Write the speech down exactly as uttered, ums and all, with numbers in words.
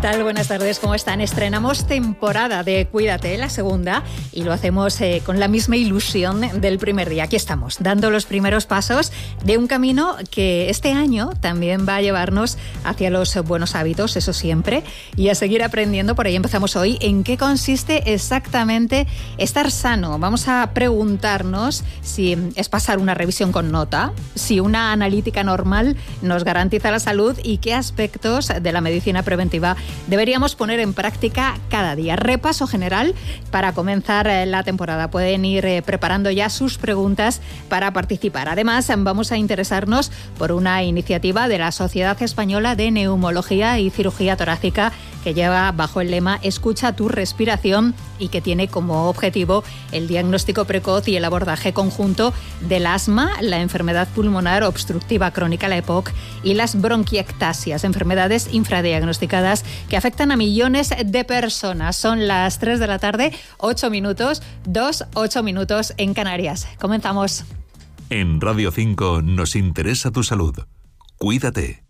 tal? Buenas tardes, ¿cómo están? Estrenamos temporada de Cuídate, la segunda, y lo hacemos eh, con la misma ilusión del primer día. Aquí estamos, dando los primeros pasos de un camino que este año también va a llevarnos hacia los buenos hábitos, eso siempre, y a seguir aprendiendo. Por ahí empezamos hoy. ¿En qué consiste exactamente estar sano? Vamos a preguntarnos si es pasar una revisión con nota, si una analítica normal nos garantiza la salud y qué aspectos de la medicina preventiva deberíamos poner en práctica cada día. Repaso general para comenzar la temporada. Pueden ir preparando ya sus preguntas para participar. Además, vamos a interesarnos por una iniciativa de la Sociedad Española de Neumología y Cirugía Torácica que lleva bajo el lema Escucha tu respiración y que tiene como objetivo el diagnóstico precoz y el abordaje conjunto del asma, la enfermedad pulmonar obstructiva crónica, la E P O C, y las bronquiectasias, enfermedades infradiagnosticadas que afectan a millones de personas. Son las tres de la tarde, ocho minutos, dos, ocho minutos en Canarias. Comenzamos. En Radio cinco nos interesa tu salud. Cuídate.